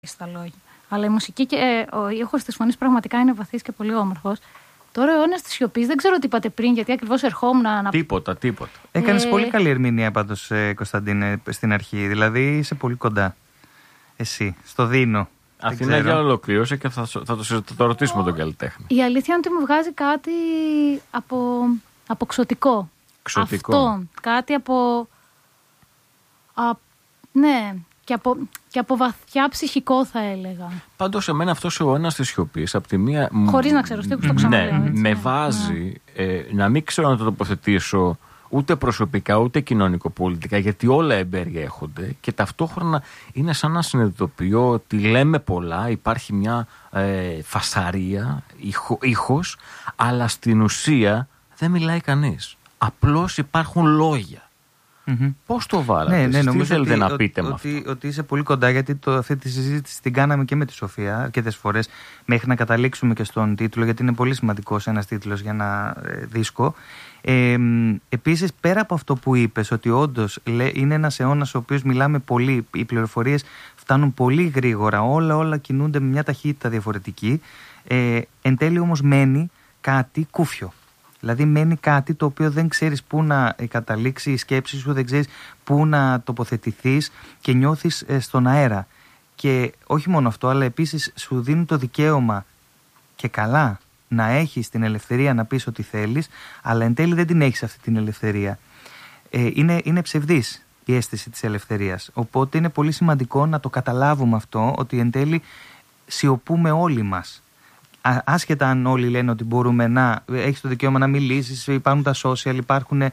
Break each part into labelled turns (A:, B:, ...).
A: στα λόγια. Αλλά η μουσική και ο ήχος της φωνής πραγματικά είναι βαθύς και πολύ όμορφος. Τώρα ο αιώνας της σιωπής, δεν ξέρω τι είπατε πριν, γιατί ακριβώς ερχόμουν να.
B: Τίποτα.
C: Έκανες πολύ καλή ερμηνεία πάντως, Κωνσταντίνε, στην αρχή. Δηλαδή είσαι πολύ κοντά. Εσύ, στο δίνω.
B: Αθηνά για ολοκλήρωσε και θα το ρωτήσουμε τον καλλιτέχνη.
A: Η αλήθεια είναι ότι μου βγάζει κάτι από ξωτικό. Αυτό. Κάτι από. Ναι. Και από βαθιά ψυχικό, θα έλεγα.
B: Πάντως, εμένα αυτός ο αιώνας της σιωπής, από τη μία.
A: Χωρίς να ξέρω, το ξαναλέω.
B: Ναι, με βάζει να μην ξέρω να το τοποθετήσω ούτε προσωπικά ούτε κοινωνικοπολιτικά, γιατί όλα εμπεριέχονται και ταυτόχρονα είναι σαν να συνειδητοποιώ ότι λέμε πολλά, υπάρχει μια φασαρία, ήχος, αλλά στην ουσία δεν μιλάει κανείς. Απλώς υπάρχουν λόγια. Mm-hmm. Πώς το βάλατε, τι θέλετε να πείτε με αυτό?
C: Ότι είσαι πολύ κοντά, γιατί αυτή τη συζήτηση την κάναμε και με τη Σοφία αρκετές φορές μέχρι να καταλήξουμε και στον τίτλο, γιατί είναι πολύ σημαντικός ένας τίτλος για ένα δίσκο. Επίσης, πέρα από αυτό που είπες, ότι όντως είναι ένας αιώνας ο οποίος μιλάμε πολύ, οι πληροφορίες φτάνουν πολύ γρήγορα, όλα κινούνται με μια ταχύτητα διαφορετική, εν τέλει όμως μένει κάτι κούφιο. Δηλαδή μένει κάτι το οποίο δεν ξέρεις πού να καταλήξει η σκέψη σου, δεν ξέρεις πού να τοποθετηθείς και νιώθεις στον αέρα. Και όχι μόνο αυτό, αλλά επίσης σου δίνουν το δικαίωμα και καλά να έχεις την ελευθερία να πεις ό,τι θέλεις, αλλά εν τέλει δεν την έχεις αυτή την ελευθερία. Είναι ψευδής η αίσθηση της ελευθερίας. Οπότε είναι πολύ σημαντικό να το καταλάβουμε αυτό, ότι εν τέλει σιωπούμε όλοι μας. Άσχετα αν όλοι λένε ότι μπορούμε να έχεις το δικαίωμα να μιλήσεις, υπάρχουν τα social, υπάρχουν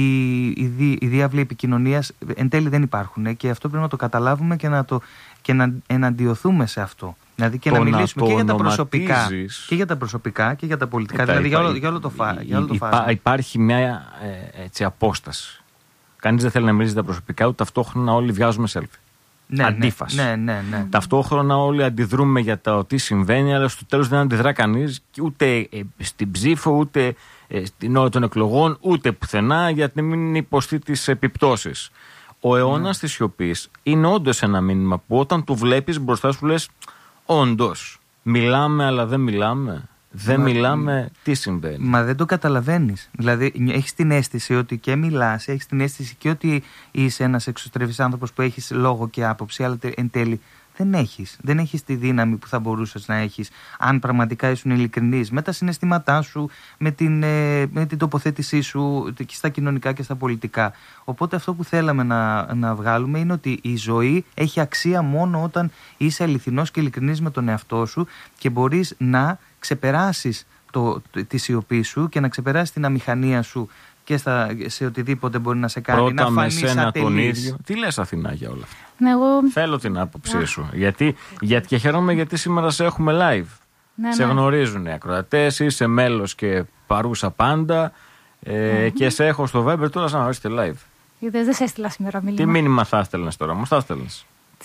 C: οι διάβλοι επικοινωνίας, εν τέλει δεν υπάρχουν, και αυτό πρέπει να το καταλάβουμε και να εναντιωθούμε σε αυτό. Δηλαδή και να μιλήσουμε και για τα προσωπικά και για τα προσωπικά και για τα πολιτικά, δηλαδή για όλο το φάσμα.
B: Υπάρχει μια απόσταση. Κανείς δεν θέλει να μιλήσει για τα προσωπικά, ούτε ταυτόχρονα όλοι βγάζουμε selfie.
C: Ναι,
B: αντίφαση.
C: Ναι.
B: Ταυτόχρονα όλοι αντιδρούμε για το τι συμβαίνει, αλλά στο τέλος δεν αντιδρά κανείς, ούτε στην ψήφο, ούτε στην ώρα των εκλογών, ούτε πουθενά, γιατί μην υποστεί τις επιπτώσεις. Ο αιώνας της σιωπής είναι όντως ένα μήνυμα που όταν το βλέπεις μπροστά σου λες, όντως, μιλάμε αλλά δεν μιλάμε. Δεν μιλάμε, τι συμβαίνει.
C: Μα δεν το καταλαβαίνεις. Δηλαδή, έχεις την αίσθηση ότι και μιλάς, έχεις την αίσθηση και ότι είσαι ένας εξωστρεφής άνθρωπος που έχεις λόγο και άποψη, αλλά εν τέλει δεν έχεις τη δύναμη που θα μπορούσες να έχεις αν πραγματικά ήσουν ειλικρινής με τα συναισθήματά σου, με την τοποθέτησή σου και στα κοινωνικά και στα πολιτικά. Οπότε αυτό που θέλαμε να βγάλουμε είναι ότι η ζωή έχει αξία μόνο όταν είσαι αληθινός και ειλικρινής με τον εαυτό σου και μπορείς να ξεπεράσεις τη σιωπή σου και να ξεπεράσεις την αμηχανία σου και σε οτιδήποτε μπορεί να σε κάνει.
B: Πρώτα
C: να φανείς ατελής.
B: Τον ίδιο. Τι λες, Αθηνά, για όλα αυτά?
A: Ναι,
B: θέλω την άποψή σου. Γιατί και χαίρομαι γιατί σήμερα σε έχουμε live. Σε γνωρίζουν οι ακροατές, είσαι μέλος και παρούσα πάντα, και σε έχω στο Viber τώρα σαν να είστε live.
A: Γιατί δεν σε έστειλα σήμερα μήνυμα.
B: Τι μήνυμα θα έστελνες τώρα, μου θα έστελνες?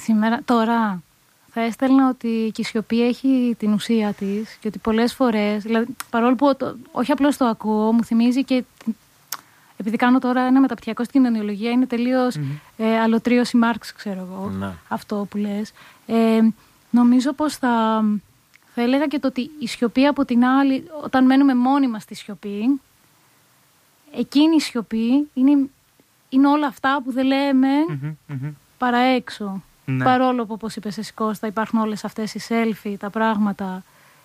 A: Τώρα θα έστελνα ότι και η σιωπή έχει την ουσία της και ότι πολλές φορές, δηλαδή, παρόλο που όχι απλώς το ακούω, μου θυμίζει και, επειδή κάνω τώρα ένα μεταπτυχιακό στην κοινωνιολογία, είναι τελείως αλωτρίωση Μάρξ, ξέρω εγώ, αυτό που λες. Νομίζω πως θα έλεγα και το ότι η σιωπή από την άλλη, όταν μένουμε μόνοι μας στη σιωπή, εκείνη η σιωπή είναι όλα αυτά που δεν λέμε παρά έξω. Ναι. Παρόλο που, όπως είπες εσύ, Κώστα, υπάρχουν όλες αυτές οι selfie, τα πράγματα,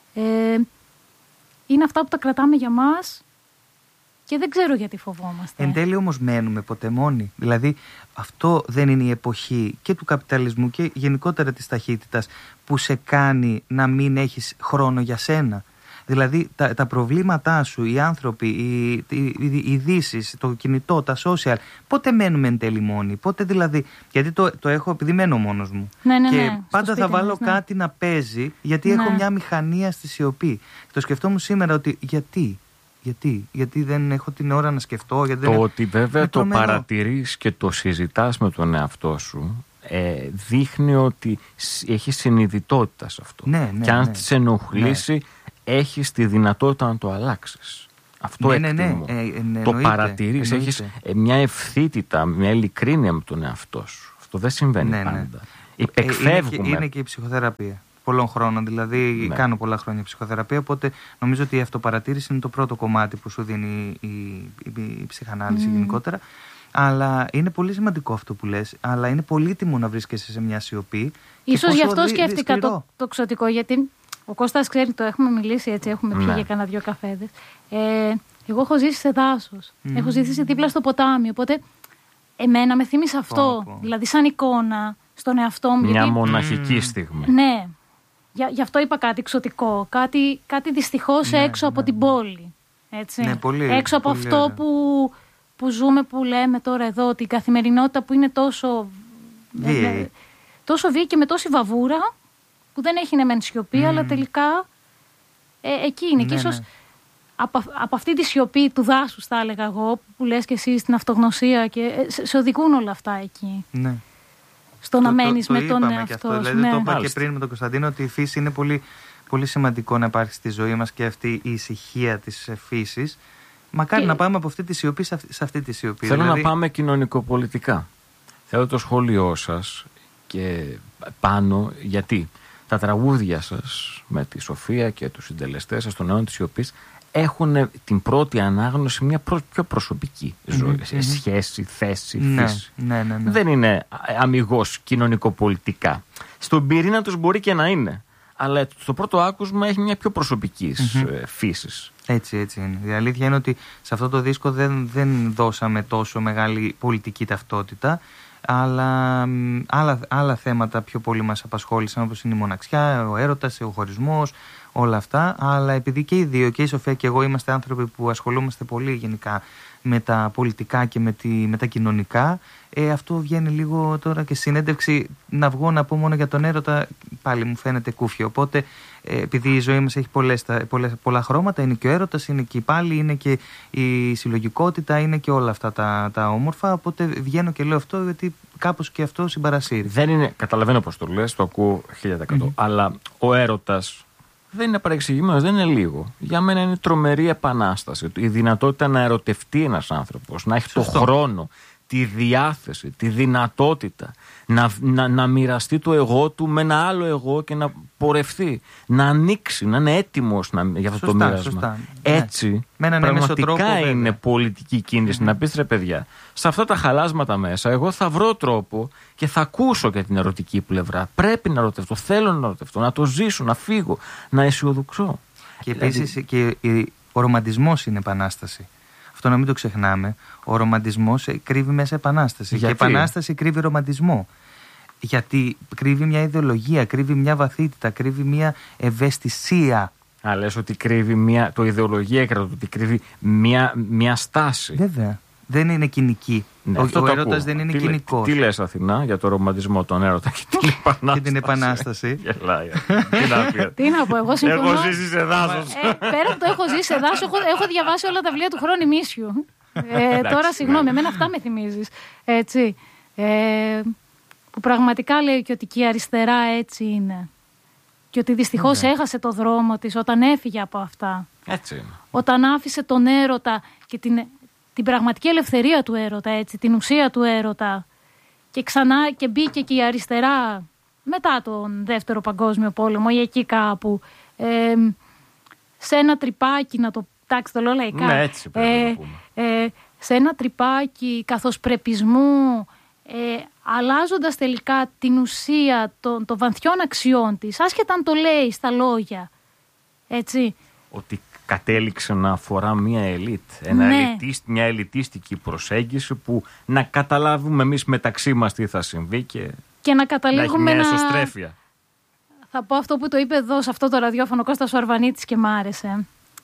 A: είναι αυτά που τα κρατάμε για μας και δεν ξέρω γιατί φοβόμαστε.
C: Εν τέλει όμως μένουμε ποτέ μόνοι. Δηλαδή αυτό δεν είναι η εποχή και του καπιταλισμού και γενικότερα της ταχύτητας που σε κάνει να μην έχεις χρόνο για σένα. Δηλαδή τα προβλήματά σου, οι άνθρωποι, οι ειδήσεις, το κινητό, τα social, πότε μένουμε εν τέλει μόνοι? Πότε δηλαδή? Γιατί το έχω επειδή μένω μόνος μου. Και πάντα θα βάλω κάτι να παίζει, γιατί έχω μια μηχανία στη σιωπή. Το σκεφτόμουν σήμερα ότι γιατί δεν έχω την ώρα να σκεφτώ.
B: Ότι βέβαια το παρατηρείς και το συζητάς με τον εαυτό σου, δείχνει ότι έχει συνειδητότητα σε αυτό. Και αν σε ενοχλήσει, έχεις τη δυνατότητα να το αλλάξεις. Αυτό εκτιμώ. Το παρατηρείς, έχεις μια ευθύτητα, μια ειλικρίνεια με τον εαυτό σου. Αυτό δεν συμβαίνει πάντα.
C: Είναι και η ψυχοθεραπεία πολλών χρόνων. Δηλαδή, κάνω πολλά χρόνια ψυχοθεραπεία. Οπότε νομίζω ότι η αυτοπαρατήρηση είναι το πρώτο κομμάτι που σου δίνει η ψυχανάλυση γενικότερα. Αλλά είναι πολύ σημαντικό αυτό που λες. Αλλά είναι πολύτιμο να βρίσκεσαι σε μια σιωπή.
A: Ίσως γι' αυτό σκέφτηκα το ξωτικό. Γιατί ο Κώστας ξέρει, το έχουμε μιλήσει έτσι, έχουμε πιει για κάνα 2 καφέδες. Εγώ έχω ζήσει σε δάσος. Έχω ζήσει δίπλα στο ποτάμι. Οπότε εμένα με θύμισε αυτό. Δηλαδή, σαν εικόνα στον εαυτό μου.
B: Μια μοναχική στιγμή.
A: Ναι. Γι' αυτό είπα κάτι εξωτικό. Κάτι δυστυχώς έξω από την πόλη. Έτσι.
C: Ναι, πολύ,
A: έξω από
C: πολύ
A: αυτό που ζούμε, που λέμε τώρα εδώ, την καθημερινότητα που είναι τόσο βίαιη και με τόση βαβούρα, που δεν έχει μεν σιωπή, αλλά τελικά εκεί είναι. Και ίσως από αυτή τη σιωπή του δάσους, θα έλεγα εγώ, που λες και εσύ, στην αυτογνωσία, και σε οδηγούν όλα αυτά εκεί.
C: Ναι.
A: Στο να μένεις με τον εαυτό σου.
C: Δηλαδή, το είπα και πριν με τον Κωνσταντίνο, ότι η φύση είναι πολύ, πολύ σημαντικό να υπάρχει στη ζωή μας, και αυτή η ησυχία της φύσης. Μακάρι να πάμε από αυτή τη σιωπή σε αυτή τη σιωπή.
B: Θέλω να πάμε κοινωνικοπολιτικά. Θέλω το σχόλιο σας και πάνω, γιατί τα τραγούδια σας με τη Σοφία και τους συντελεστές σας των αιώνων της σιωπής έχουν την πρώτη ανάγνωση μια πιο προσωπική ζωή, σχέση, θέση, φύση.
C: Ναι.
B: Δεν είναι αμιγώς κοινωνικοπολιτικά. Στον πυρήνα τους μπορεί και να είναι, αλλά στο πρώτο άκουσμα έχει μια πιο προσωπική φύση.
C: Έτσι είναι. Η αλήθεια είναι ότι σε αυτό το δίσκο δεν δώσαμε τόσο μεγάλη πολιτική ταυτότητα, αλλά άλλα θέματα πιο πολύ μας απασχόλησαν, όπως είναι η μοναξιά, ο έρωτας, ο χωρισμός, όλα αυτά. Αλλά επειδή και οι δύο, και η Σοφία και εγώ, είμαστε άνθρωποι που ασχολούμαστε πολύ γενικά με τα πολιτικά και με τα κοινωνικά, αυτό βγαίνει λίγο τώρα και συνέντευξη. Να βγω να πω μόνο για τον έρωτα, πάλι μου φαίνεται κούφιο. Οπότε, επειδή η ζωή μας έχει πολλά χρώματα, είναι και ο έρωτας, είναι και η πάλι, είναι και η συλλογικότητα, είναι και όλα αυτά τα όμορφα. Οπότε βγαίνω και λέω αυτό, γιατί κάπως και αυτό συμπαρασύρει.
B: Δεν είναι, καταλαβαίνω πώς το λες, το ακούω 1000%. Αλλά ο έρωτας δεν είναι παρεξηγημένος, δεν είναι λίγο. Για μένα είναι τρομερή επανάσταση. Η δυνατότητα να ερωτευτεί ένας άνθρωπος, να έχει το χρόνο, τη διάθεση, τη δυνατότητα να μοιραστεί το εγώ του με ένα άλλο εγώ και να πορευτεί, να ανοίξει, να είναι έτοιμος για αυτό το μοίρασμα. Έτσι, πραγματικά είναι πολιτική κίνηση. Να πεις, ρε παιδιά, σε αυτά τα χαλάσματα μέσα, εγώ θα βρω τρόπο και θα ακούσω και την ερωτική πλευρά. Πρέπει να ερωτευτώ, θέλω να ερωτευτώ, να το ζήσω, να φύγω, να αισιοδοξώ.
C: Και επίσης και ο ρομαντισμός είναι επανάσταση. Αυτό να μην το ξεχνάμε. Ο ρομαντισμός κρύβει μέσα επανάσταση.
B: Γιατί?
C: Και η επανάσταση κρύβει ρομαντισμό. Γιατί κρύβει μια ιδεολογία, κρύβει μια βαθύτητα, κρύβει μια ευαισθησία.
B: Λες ότι κρύβει το ιδεολογία, ότι κρύβει μια στάση.
C: Βέβαια. Δεν είναι κοινική.
B: Ναι,
C: ο έρωτας δεν είναι κοινικός.
B: Τι λες, Αθηνά, για το ρομαντισμό, τον έρωτα και την επανάσταση?
C: Και την επανάσταση.
B: Γελάει.
A: Τι να πω, εγώ συμφωνώ.
B: Έχω ζήσει σε δάσος.
A: Πέρα από το έχω ζήσει σε δάσος, έχω διαβάσει όλα τα βιβλία του Χρόνη Μίσιου. Τώρα, συγγνώμη, εμένα αυτά με θυμίζεις. Έτσι. Που πραγματικά λέει και ότι και η αριστερά έτσι είναι. Και ότι δυστυχώς έχασε το δρόμο της όταν έφυγε από αυτά.
B: Έτσι είναι.
A: Όταν άφησε τον έρωτα και την πραγματική ελευθερία του έρωτα, έτσι, την ουσία του έρωτα, και ξανά και μπήκε και η αριστερά μετά τον Δεύτερο Παγκόσμιο Πόλεμο ή εκεί κάπου, σε ένα τρυπάκι, να το λέω λαϊκά,
B: ναι, έτσι πρέπει να πούμε.
A: Σε ένα τρυπάκι καθοσπρεπισμού, αλλάζοντας τελικά την ουσία των βαθιών αξιών της, άσχετα αν το λέει στα λόγια, έτσι.
B: Ότι κατέληξε να αφορά μια ελίτ, μια ελιτίστικη προσέγγιση που να καταλάβουμε εμείς μεταξύ μας τι θα συμβεί και να καταλήγουμε να έχει μια εσωστρέφεια.
A: Θα πω αυτό που το είπε εδώ σε αυτό το ραδιόφωνο Κώστας ο Αρβανίτης και μ' άρεσε.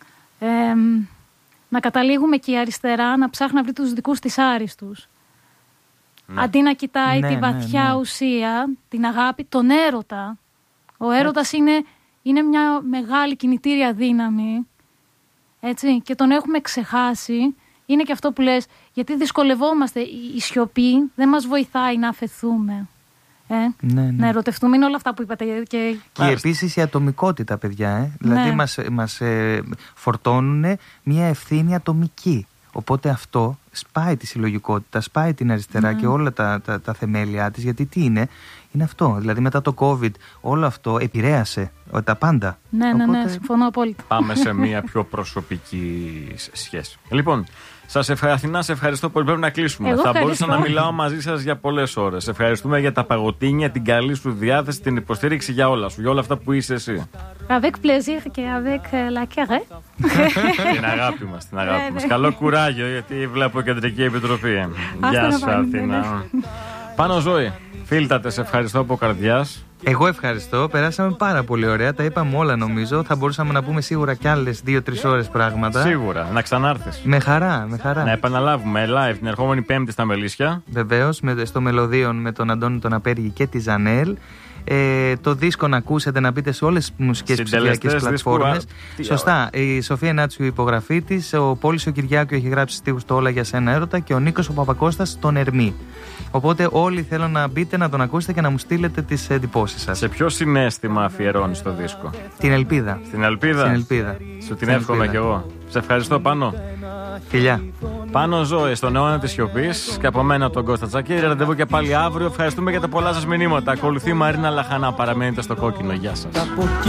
A: Να καταλήγουμε και η αριστερά να ψάχνει να βρει τους δικούς της άριστους. Ναι. Αντί να κοιτάει τη βαθιά ουσία, την αγάπη, τον έρωτα. Ο έρωτας είναι μια μεγάλη κινητήρια δύναμη. Έτσι, και τον έχουμε ξεχάσει. Είναι και αυτό που λες, γιατί δυσκολευόμαστε. Η σιωπή δεν μας βοηθάει να αφαιθούμε. Να ερωτευτούμε, είναι όλα αυτά που είπατε. Και
C: επίσης η ατομικότητα, παιδιά. Δηλαδή μας φορτώνουν μια ευθύνη ατομική. Οπότε αυτό σπάει τη συλλογικότητα, σπάει την αριστερά και όλα τα θεμέλια της. Γιατί τι είναι είναι αυτό. Δηλαδή μετά το COVID όλο αυτό επηρέασε τα πάντα.
A: Ναι, συμφωνώ απόλυτα.
B: Πάμε σε μια πιο προσωπική σχέση. Λοιπόν, Αθηνά, σε ευχαριστώ πολύ. Πρέπει να κλείσουμε. Θα μπορούσα να μιλάω μαζί σας για πολλές ώρες. Ευχαριστούμε για τα παγωτίνια, την καλή σου διάθεση, την υποστήριξη για όλα σου, για όλα αυτά που είσαι εσύ.
A: Avec plaisir και avec la carré.
B: Την αγάπη μας, την αγάπη μας. Καλό κουράγιο, γιατί βλέπω Κεντρική Επιτροπή. Γεια σου, Αθηνά. Πάνο Ζώη, φίλτατε, σε ευχαριστώ από καρδιάς.
C: Εγώ ευχαριστώ. Περάσαμε πάρα πολύ ωραία. Τα είπαμε όλα, νομίζω. Θα μπορούσαμε να πούμε σίγουρα κι άλλες 2-3 ώρες πράγματα.
B: Σίγουρα. Να ξανάρθεις.
C: Με χαρά, με χαρά.
B: Να επαναλάβουμε live την ερχόμενη Πέμπτη στα Μελίσια.
C: Βεβαίως, στο Μελωδίον με τον Αντώνη τον Απέργη και τη Ζανέλ. Το δίσκο να ακούσετε, να μπείτε σε όλες τις μουσικές ψηφιακές πλατφόρμες. Σωστά. Η Σοφία Νάτσιου, η υπογραφή της. Ο Πόλης ο Κυριάκου έχει γράψει στίχους το Όλα για σένα έρωτα. Και ο Νίκος ο Παπακώστας τον Ερμή. Οπότε όλοι θέλω να μπείτε, να τον ακούσετε και να μου στείλετε τις εντυπώσεις σας.
B: Σε ποιο συναίσθημα αφιερώνεις το δίσκο?
C: Την ελπίδα.
B: Στην ελπίδα.
C: Στην ελπίδα.
B: Σου την εύχομαι κι εγώ. Σε ευχαριστώ, Πάνο.
C: Φιλιά.
B: Πάνο Ζώη, στον αιώνα της σιωπής. Και από μένα τον Κώστα Τσακίρη. Ραντεβού και πάλι αύριο. Ευχαριστούμε για τα πολλά σας μηνύματα. Ακολουθεί η Μαρίνα Λαχανά. Παραμένετε στο κόκκινο. Γεια σας.